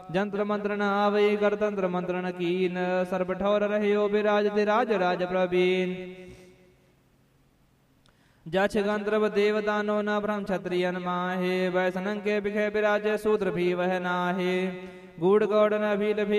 जंत्र मंत्र न आवई कर तंत्र मंत्र न कीन सर्ब ठौर रहियो बिराज राज राज प्रवीण जछ गंधर्व देवदानो न ब्रह्म क्षत्रियन माहे वैसनंग के बिखे बिराजे सूत्र भी वह नाहे गूढ़ गौड़ न भी